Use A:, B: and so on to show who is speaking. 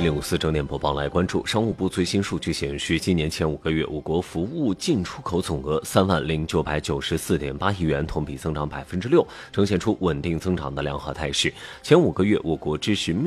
A: 1054正点播报来关注。商务部最新数据显示，今年前5个月，我国服务进出口总额30994.8亿元，同比增长6%，呈现出稳定增长的良好态势。前5个月，我国知识